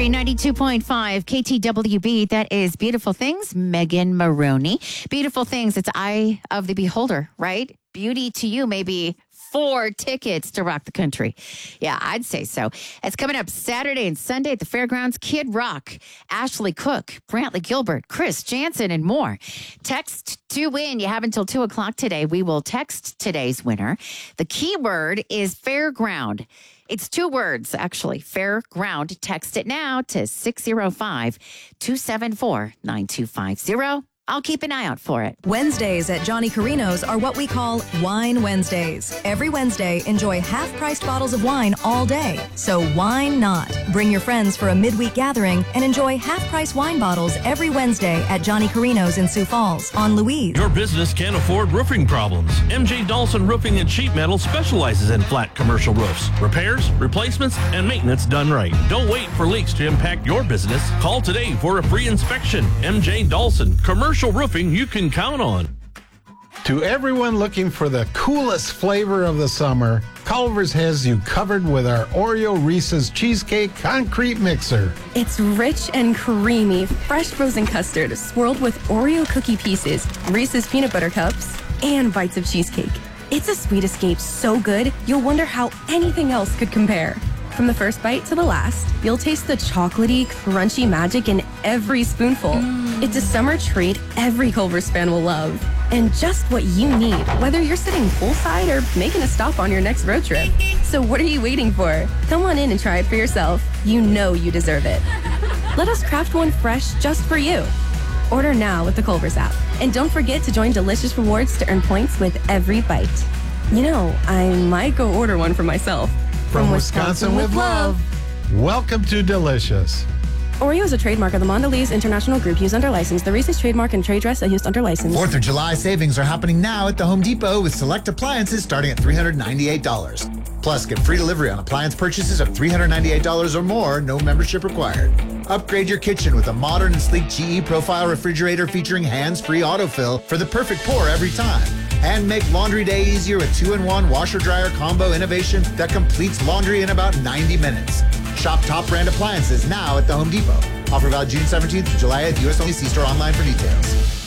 Country 92.5 KTWB. That is Beautiful Things, Megan Maroney. Beautiful Things, it's eye of the beholder, right? Beauty to you may be 4 tickets to rock the country. Yeah, I'd say so. It's coming up Saturday and Sunday at the fairgrounds. Kid Rock, Ashley Cook, Brantley Gilbert, Chris Jansen, and more. Text to win. You have until 2 o'clock today. We will text today's winner. The keyword is fairground. It's 2 words, actually. Fairground. Text it now to 605-274-9250. I'll keep an eye out for it. Wednesdays at Johnny Carino's are what we call Wine Wednesdays. Every Wednesday, enjoy half-priced bottles of wine all day. So why not? Bring your friends for a midweek gathering and enjoy half-price wine bottles every Wednesday at Johnny Carino's in Sioux Falls on Louise. Your business can't afford roofing problems. MJ Dawson Roofing and Sheet Metal specializes in flat commercial roofs. Repairs, replacements, and maintenance done right. Don't wait for leaks to impact your business. Call today for a free inspection. MJ Dawson, commercial roofing you can count on. To everyone looking for the coolest flavor of the summer, Culver's has you covered with our Oreo Reese's Cheesecake Concrete Mixer. It's rich and creamy, fresh frozen custard swirled with Oreo cookie pieces, Reese's peanut butter cups, and bites of cheesecake. It's a sweet escape so good, you'll wonder how anything else could compare. From the first bite to the last, you'll taste the chocolatey, crunchy magic in every spoonful. It's a summer treat every Culver's fan will love. And just what you need, whether you're sitting poolside or making a stop on your next road trip. So what are you waiting for? Come on in and try it for yourself. You know you deserve it. Let us craft one fresh just for you. Order now with the Culver's app. And don't forget to join Delicious Rewards to earn points with every bite. You know, I might go order one for myself. From Wisconsin with love. Welcome to Delicious. Oreo is a trademark of the Mondelez International Group used under license. The Reese's trademark and trade dress are used under license. 4th of July savings are happening now at the Home Depot with select appliances starting at $398. Plus, get free delivery on appliance purchases of $398 or more, no membership required. Upgrade your kitchen with a modern and sleek GE Profile refrigerator featuring hands-free autofill for the perfect pour every time. And make laundry day easier with 2-in-1 washer-dryer combo innovation that completes laundry in about 90 minutes. Shop top brand appliances now at the Home Depot. Offer valid June 17th to July 8th. U.S. only. See store online for details.